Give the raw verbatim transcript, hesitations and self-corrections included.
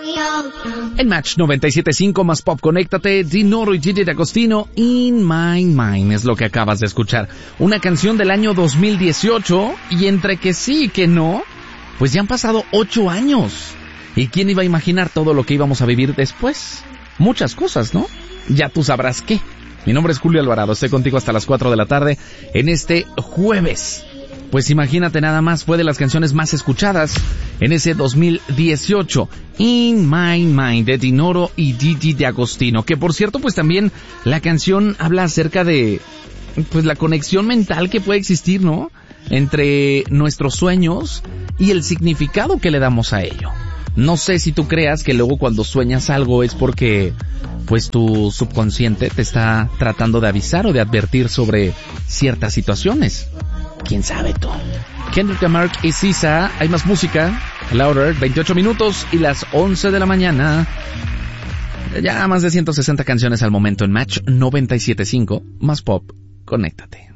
En Match noventa y siete punto cinco más Pop, conéctate, Dinoro y Gigi D'Agostino, In My Mind es lo que acabas de escuchar. Una canción del año dos mil dieciocho, y entre que sí y que no, pues ya han pasado ocho años. ¿Y quién iba a imaginar todo lo que íbamos a vivir después? Muchas cosas, ¿no? Ya tú sabrás qué. Mi nombre es Julio Alvarado, estoy contigo hasta las cuatro de la tarde en este jueves. Pues imagínate nada más, fue de las canciones más escuchadas en ese dos mil dieciocho, In My Mind, de Dinoro y Gigi D'Agostino, que por cierto, pues también la canción habla acerca de, pues la conexión mental que puede existir, ¿no?, entre nuestros sueños y el significado que le damos a ello. No sé si tú creas que luego cuando sueñas algo es porque, pues tu subconsciente te está tratando de avisar o de advertir sobre ciertas situaciones. ¿Quién sabe tú? Kendrick Lamar y S Z A, hay más música. Louder, veintiocho minutos y las once de la mañana. Ya más de ciento sesenta canciones al momento en Match noventa y siete punto cinco, más Pop, conéctate.